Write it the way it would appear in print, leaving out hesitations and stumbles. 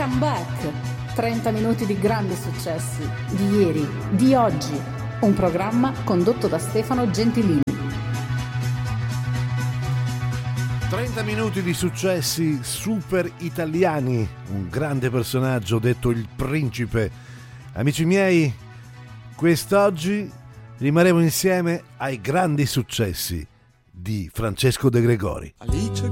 Comeback, 30 minuti di grandi successi, di ieri, di oggi, un programma condotto da Stefano Gentilini. 30 minuti di successi super italiani, un grande personaggio detto il principe. Amici miei, quest'oggi rimarremo insieme ai grandi successi di Francesco De Gregori. Alice